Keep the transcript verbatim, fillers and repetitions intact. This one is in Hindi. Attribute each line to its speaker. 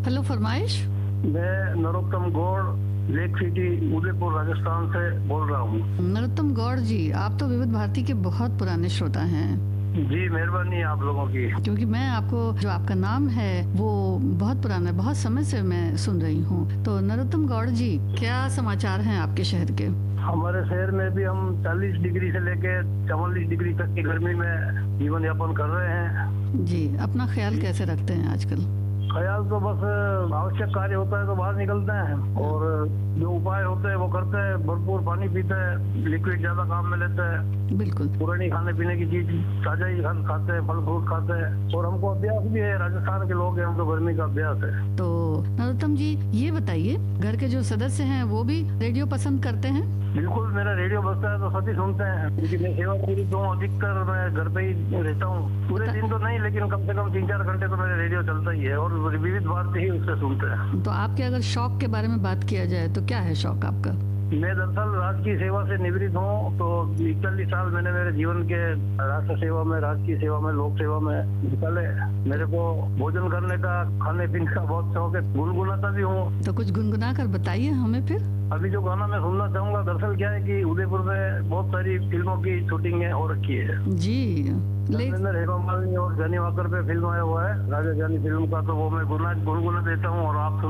Speaker 1: हेलो, फरमाइश।
Speaker 2: मैं नरोत्तम गौड़, लेक सिटी, उदयपुर, राजस्थान से बोल रहा हूँ।
Speaker 1: नरोत्तम गौड़ जी, आप तो विविध भारती के बहुत पुराने श्रोता हैं।
Speaker 2: जी, मेहरबानी आप लोगों की।
Speaker 1: क्योंकि मैं आपको, जो आपका नाम है वो बहुत पुराना है, बहुत समय से मैं सुन रही हूँ। तो नरोत्तम गौड़ जी, क्या समाचार हैं आपके शहर के?
Speaker 2: हमारे शहर में भी हम चालीस डिग्री से लेके चवालीस डिग्री तक की गर्मी में जीवन यापन कर रहे हैं।
Speaker 1: जी, अपना ख्याल कैसे रखते हैं आजकल?
Speaker 2: ख्याल तो बस आवश्यक कार्य होता है तो बाहर निकलते हैं, और जो उपाय होते हैं वो करते हैं। भरपूर पानी पीते हैं, लिक्विड ज्यादा काम में लेते हैं।
Speaker 1: बिल्कुल।
Speaker 2: पुरानी खाने पीने की चीज ताजा ही खाते हैं, फल फ्रूट खाते हैं, और हमको अभ्यास भी है। राजस्थान के लोग हैं, हमको गर्मी का अभ्यास है।
Speaker 1: तो नरोत्तम जी, ये बताइए, घर के जो सदस्य हैं वो भी रेडियो पसंद करते हैं?
Speaker 2: बिल्कुल, मेरा रेडियो बजता है तो सभी सुनते हैं, क्योंकि मैं सेवा पूरी तो अधिकतर मैं घर पे ही रहता हूँ। पूरे दिन तो नहीं, लेकिन कम से कम तीन चार घंटे तो मेरा रेडियो चलता ही है, और विविध भारती ही उससे सुनते हैं।
Speaker 1: तो आपके अगर शौक के बारे में बात किया जाए तो क्या है शौक आपका?
Speaker 2: मैं दरअसल राजकीय सेवा से निवृत्त हूँ, तो इकतालीस साल मैंने मेरे जीवन के राष्ट्र सेवा में, राजकीय सेवा में, लोक सेवा में निकाले। मेरे को भोजन करने का, खाने पीने का बहुत शौक है। गुनगुनाता भी हूँ।
Speaker 1: तो कुछ गुनगुना कर बताइए हमें फिर।
Speaker 2: अभी जो गाना मैं सुनना चाहूंगा, दरअसल क्या है कि उदयपुर में बहुत सारी फिल्मों की शूटिंग है हो रखी है
Speaker 1: जी। ले...
Speaker 2: हेमा मालिनी और जानी वाकर पे फिल्म आया हुआ है, राजा जानी फिल्म का। तो वो मैं गुना गुनगुना देता हूँ और आप